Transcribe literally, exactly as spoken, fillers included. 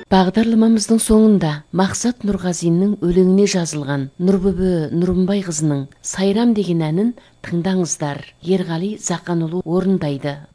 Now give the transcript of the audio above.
Бағдарламамыздың соңында Мақсат Нұрғазиннің өлеңіне жазылған Нұрбүбі Нұрымбай қызының «Сайрам» деген әнін тыңдаңыздар. Ерғали Зақанұлы орындайды.